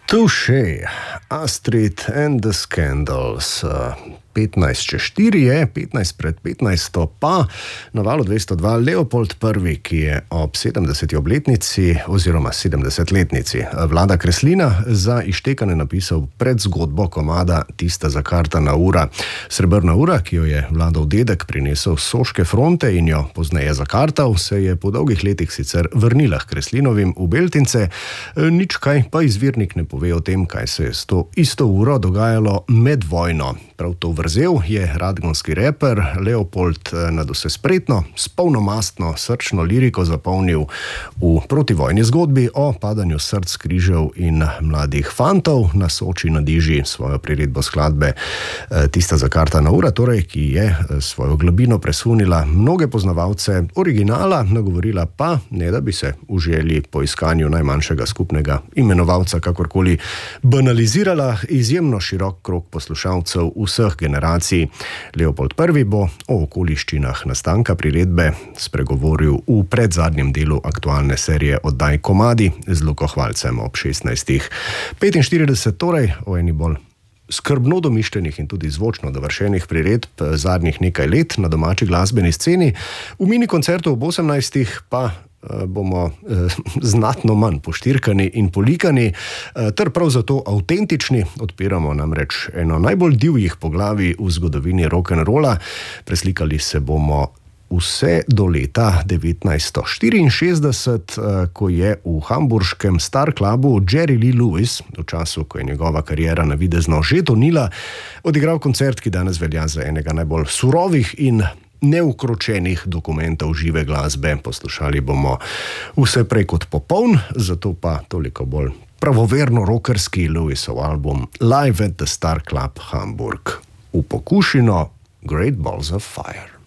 Touché, Astrid and the Scandals. 15:04 je, 15 pred 15, pa na valu 202 Leopold I., ki je ob 70. obletnici oziroma 70-letnici Vlada Kreslina za Ištekane napisal predzgodbo komada Tista zakartana ura. Srebrna ura, ki jo je Vladov dedek prinesel s Soške fronte in jo pozneje zakartal, se je po dolgih letih sicer vrnila h Kreslinovim v Beltince. Nič kaj pa izvirnik ne pove o tem, kaj se je s to isto uro dogajalo med vojno. Prav to vrzel je radgonski reper Leopold nadvse spretno, s polnomastno, srčno liriko zapolnil v protivojni zgodbi o padanju src, križev in mladih fantov. Na Soči nadiži svojo priredbo skladbe Tista zakartana ura, torej, ki je svojo globino presunila mnoge poznavalce originala, nagovorila pa, ne da bi se v želji po iskanju najmanjšega skupnega imenovalca kakorkoli banalizirala, izjemno širok krog poslušalcev vseh generacij. Leopold I. bo o okoliščinah nastanka priredbe spregovoril v predzadnjem delu aktualne serije oddaj Komadi z Luko Hvalcem ob 16:45, torej o eni bolj skrbno domišljenih in tudi zvočno dovršenih priredb zadnjih nekaj let na domači glasbeni sceni. V mini koncertu ob 18. pa bomo znatno manj poštirkani in polikani, ter prav zato avtentični. Odpiramo namreč eno najbolj divjih poglavij v zgodovini rock'n'rolla. Preslikali se bomo vse do leta 1964, ko je v hamburškem Star Clubu Jerry Lee Lewis, v času, ko je njegova kariera navidezno že tonila, odigral koncert, ki danes velja za enega najbolj surovih in neukročenih dokumentov žive glasbe. Poslušali bomo vse prej kot popoln, zato pa toliko bolj pravoverno rockerski Lewisov album Live at the Star Club Hamburg. V pokušino Great Balls of Fire.